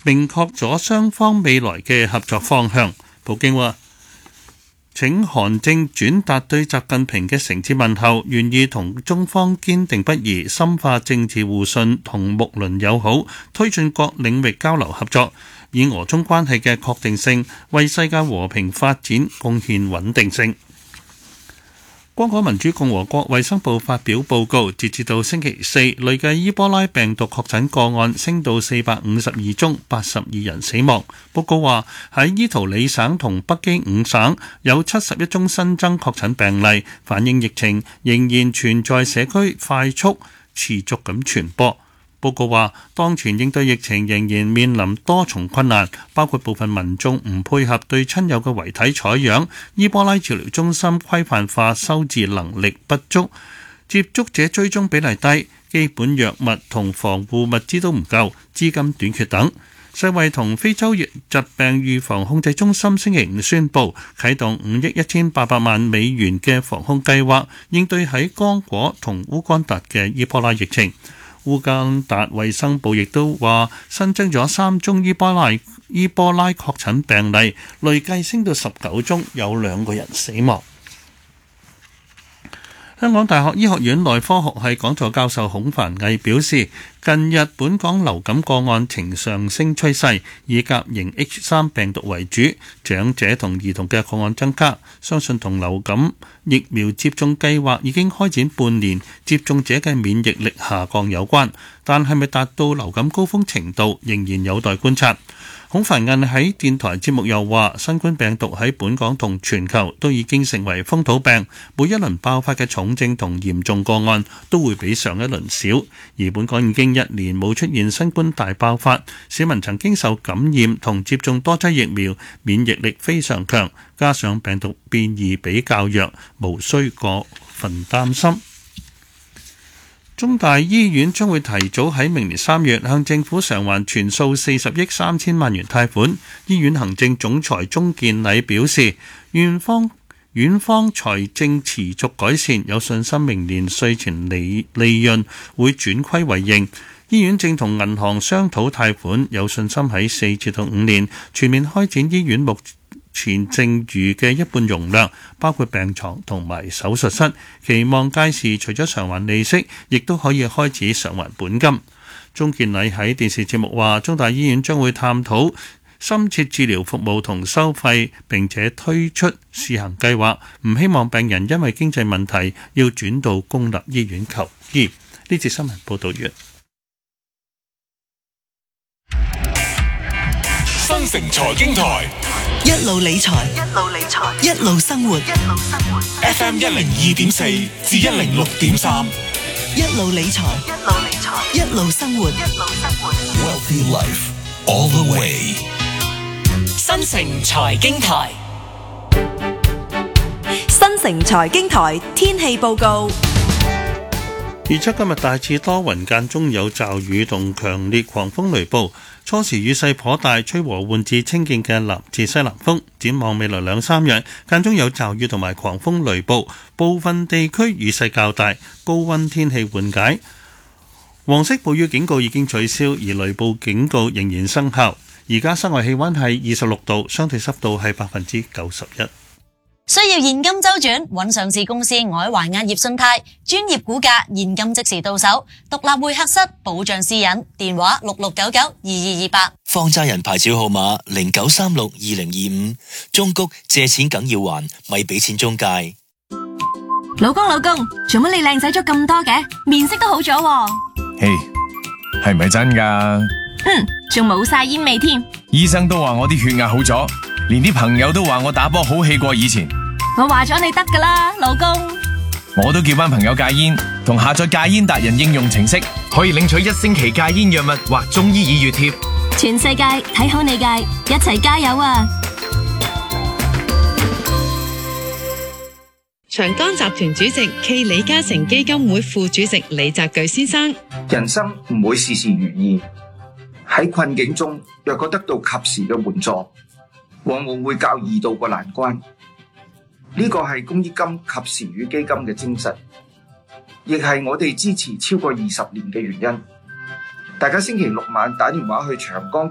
明確咗雙方未來嘅合作方向。普京話請韓正轉達對習近平嘅誠摯問候，願意同中方堅定不移深化政治互信同睦鄰友好，推進各領域交流合作，以俄中關係嘅確定性為世界和平發展貢獻穩定性。剛果民主共和國衛生部發表報告，截至到星期四，累計伊波拉病毒確診個案升到452宗，82人死亡。報告話喺伊圖里省同北基5省有71宗新增確診病例，反映疫情仍然存在社區快速持續咁傳播。報告話，當前應對疫情仍然面臨多重困難，包括部分民眾唔配合對親友嘅遺體採樣，伊波拉治療中心規範化收治能力不足，接觸者追蹤比例低，基本藥物同防護物資都唔夠，資金短缺等。世衛同非洲疾病預防控制中心星期五宣布，啟動5億1800萬美元嘅防控計劃，應對喺剛果同烏干達嘅伊波拉疫情。烏干達衛生部亦都話新增咗3宗伊波拉確診病例，累計升到19宗，有2個人死亡。香港大學醫學院內科學系講座教授孔凡毅表示，近日本港流感個案呈上升趨勢，以甲型 H3 病毒為主，長者同兒童嘅個案增加，相信同流感疫苗接種計劃已經開展半年，接種者嘅免疫力下降有關，但係咪達到流感高峰程度，仍然有待觀察。孔繁毅喺電台節目又話，新冠病毒喺本港同全球都已經成為風土病，每一輪爆發嘅重症同嚴重個案都會比上一輪少，而本港已經1年冇出現新冠大爆發，市民曾經受感染同接種多劑疫苗，免疫力非常強，加上病毒變異比較弱，無需過分擔心。中大醫院將會提早喺明年3月向政府償還全數40億3千萬元貸款。醫院行政總裁鍾健禮表示，院方財政持續改善，有信心明年稅前利潤會轉虧為盈。醫院正同銀行商討貸款，有信心喺4至到5年全面開展醫院目前剩餘嘅一半容量，包括病床同埋手術室，期望屆時除咗償還利息，亦都可以開始償還本金。鍾健禮喺電視節目話，中大醫院將會探討深切治療服務同收費，並且推出試行計劃，唔希望病人因為經濟問題要轉到公立醫院求醫。呢節新聞報道完。 新城財經台一路理財，一路生活。 FM 102.4至106.3， 一路理財，一路生活。 Wealthy Life all the way。 新城財經台， 新城財經台天氣報告。 預測今日大致多雲，間中有驟雨同強烈狂風雷暴，初時雨勢頗大，吹和緩至清勁嘅南至西南風。展望未來2-3日，間中有驟雨同埋狂風雷暴，部分地區雨勢較大，高溫天氣緩解。黃色暴雨警告已經取消，而雷暴警告仍然生效。而家室外氣溫係26度，相對濕度係91%。 需要現金周轉，揾上市公司外環亞業信貸，專業估價，現金即時到手，獨立會客室，保障私隱，電話66992228。 放債人牌照號碼09362025，中谷借錢梗要還，咪俾錢中介。 老公，做乜你靚仔咗咁多嘅？面色都好咗喎。 嘿，係唔係真㗎？ 仲冇晒煙味添。 醫生都話我啲血壓好咗，連啲朋友都話我打波好氣過以前。 我話咗你得㗎啦，老公。 我都叫班朋友戒煙，同下載戒煙達人應用程式，可以領取1星期戒煙藥物或中醫耳穴貼。 全世界睇好你戒，一齊加油啊！ 長江集團主席暨李嘉誠基金會副主席李澤鉅先生： 人生唔會事事如意，喺困境中若果得到及時嘅援助，往往會較易渡過難關。呢個係公益金及時雨基金嘅精神，亦係我哋支持超過20年嘅原因。大家星期六晚打電話去長江